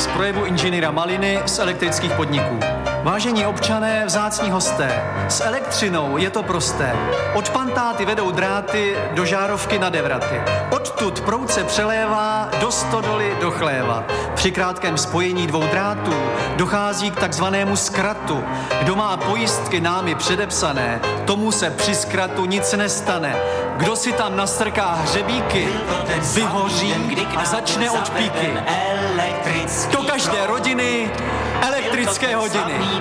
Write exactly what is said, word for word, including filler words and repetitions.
z projevu inženýra Maliny z elektrických podniků. Vážení občané, vzácní hosté, s elektřinou je to prosté. Od pantáty vedou dráty do žárovky na devraty. Odtud proud se přelévá do stodoly do chléva. Při krátkém spojení dvou drátů dochází k takzvanému zkratu. Kdo má pojistky námi předepsané, tomu se při zkratu nic nestane. Kdo si tam nastrká hřebíky, vyhoří a začne od píky. Do každé rodiny elektrické hodiny.